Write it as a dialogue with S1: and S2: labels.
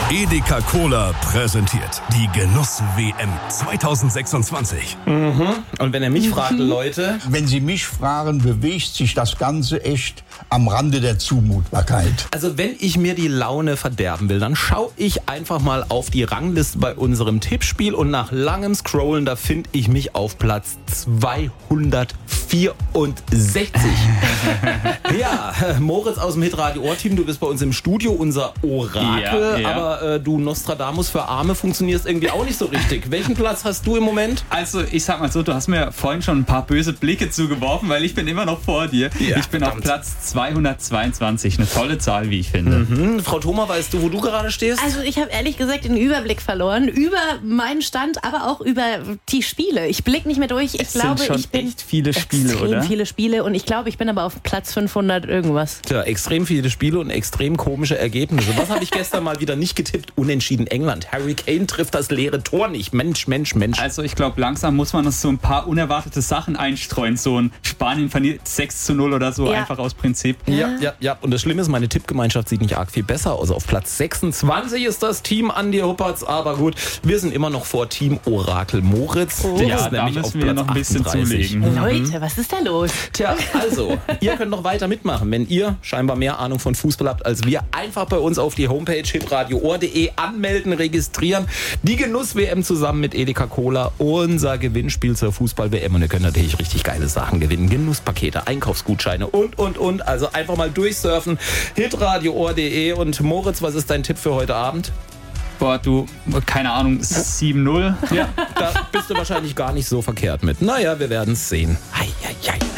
S1: Edeka Cola präsentiert die Genuss-WM 2026.
S2: Und wenn ihr mich fragt, Leute,
S3: Wenn Sie mich fragen, bewegt sich das Ganze echt am Rande der Zumutbarkeit.
S2: also wenn ich mir die Laune verderben will, dann schaue ich einfach mal auf die Rangliste bei unserem Tippspiel und nach langem Scrollen, da finde ich mich auf Platz 264. Ja, Moritz aus dem Hitradio Ohr-Team, du bist bei uns im Studio, unser Orakel,
S4: Ja.
S2: aber du Nostradamus für Arme funktionierst irgendwie auch nicht so richtig. Welchen Platz hast du im Moment?
S4: Also, ich sag mal so, du hast mir vorhin schon ein paar böse Blicke zugeworfen, weil ich bin immer noch vor dir.
S2: Ja,
S4: ich bin auf
S2: verdammt.
S4: Platz 222. Eine tolle Zahl, wie ich finde.
S2: Frau Thoma, weißt du, wo du gerade stehst?
S5: Also ich habe ehrlich gesagt den Überblick verloren über meinen Stand, aber auch über die Spiele. Ich blicke nicht mehr durch. Ich glaube,
S4: sind schon
S5: ich bin
S4: echt viele Spiele,
S5: extrem
S4: oder?
S5: viele Spiele und ich glaube, ich bin aber auf Platz 500 irgendwas.
S2: Tja, extrem viele Spiele und extrem komische Ergebnisse. Was habe ich gestern mal wieder nicht getippt? Unentschieden England. Harry Kane trifft das leere Tor nicht. Mensch.
S4: Also, ich glaube, langsam muss man uns so ein paar unerwartete Sachen einstreuen. So ein Spanien verliert 6:0 oder so,
S5: Ja.
S4: einfach aus Prinzip.
S2: Ja. Und das Schlimme ist, meine Tippgemeinschaft sieht nicht arg viel besser aus. Auf Platz 26 ist das Team Andi Huppertz. Aber gut, wir sind immer noch vor Team Orakel Moritz. Der
S4: Ja,
S2: ist
S4: da
S2: nämlich auf
S4: müssen wir
S2: Platz
S4: noch ein bisschen
S2: 38.
S4: zulegen.
S5: Leute, was ist da los?
S2: Tja, also, ihr könnt noch weiter mitmachen. Wenn ihr scheinbar mehr Ahnung von Fußball habt als wir, einfach bei uns auf die Homepage hitradioohr.de anmelden, registrieren. Die Genuss-WM zusammen mit Edeka Cola, unser Gewinnspiel zur Fußball-WM. Und ihr könnt natürlich richtig geile Sachen gewinnen. Genusspakete, Einkaufsgutscheine und. Also einfach mal durchsurfen. hitradioohr.de. Und Moritz, was ist dein Tipp für heute Abend?
S4: Boah, du, keine Ahnung, 7:0.
S2: Ja, da bist du wahrscheinlich gar nicht so verkehrt mit. Naja, wir werden es sehen. Hei, hei, hei.